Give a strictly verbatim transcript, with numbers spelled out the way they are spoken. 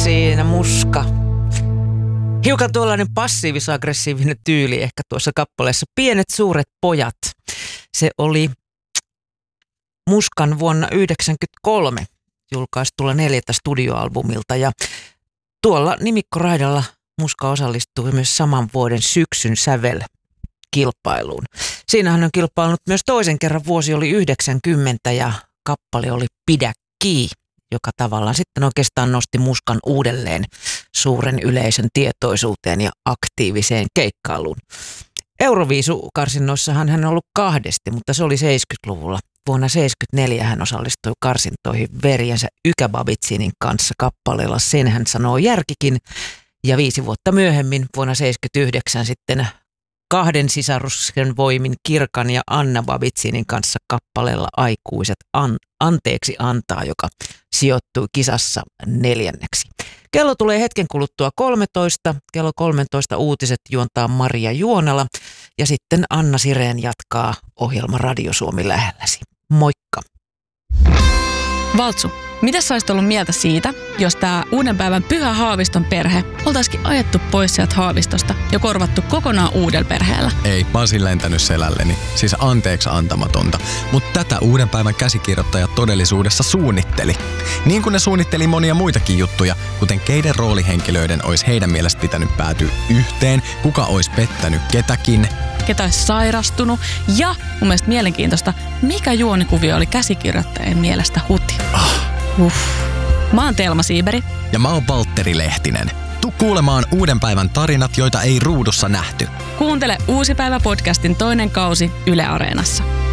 siinä Muska. Hiukan tuollainen passiivis-aggressiivinen tyyli ehkä tuossa kappaleessa. Pienet suuret pojat. Se oli Muskan vuonna yhdeksänkymmentäkolme julkaistulla neljältä studioalbumilta. Ja tuolla nimikkoraidalla Muska osallistui myös saman vuoden syksyn sävel-kilpailuun. Siinähän on kilpaillut myös toisen kerran. Vuosi oli yhdeksänkymmentä ja kappale oli Pidä kii, joka tavallaan sitten oikeastaan nosti Muskan uudelleen suuren yleisön tietoisuuteen ja aktiiviseen keikkailuun. Euroviisukarsinnoissahan hän on ollut kahdesti, mutta se oli seitsemänkymmentäluvulla. Vuonna seitsemänkymmentäneljä hän osallistui karsintoihin verijensä Ykä Babitsinin kanssa kappaleella Sen hän sanoo järkikin. Ja viisi vuotta myöhemmin, vuonna seitsemänkymmentäyhdeksän sitten kahden sisaruksen voimin Kirkan ja Anna Babitsinin kanssa kappaleella Aikuiset an- anteeksi antaa, joka sijoittui kisassa neljänneksi. Kello tulee hetken kuluttua kolmetoista. Kello kolmetoista uutiset juontaa Maria Juonala ja sitten Anna Sireen jatkaa ohjelma Radio Suomi lähelläsi. Moikka! Valtsu, mitä sä olisit ollut mieltä siitä, jos tää uuden päivän Pyhä Haaviston perhe oltaisikin ajettu pois sieltä Haavistosta ja korvattu kokonaan uudella perheellä? Ei, mä olisin lentänyt selälleni. Siis anteeksi antamatonta. Mutta tätä uuden päivän käsikirjoittaja todellisuudessa suunnitteli. Niin kuin ne suunnitteli monia muitakin juttuja, kuten keiden roolihenkilöiden olisi heidän mielestä pitänyt päätyä yhteen, kuka olisi pettänyt ketäkin, ketä olisi sairastunut ja mun mielestä mielenkiintoista, mikä juonikuvio oli käsikirjoittajien mielestä huti. Ah. Uff. Mä oon Telma Siiberi. Ja mä oon Valtteri Lehtinen. Tuu kuulemaan uuden päivän tarinat, joita ei ruudussa nähty. Kuuntele Uusi päivä podcastin toinen kausi Yle Areenassa.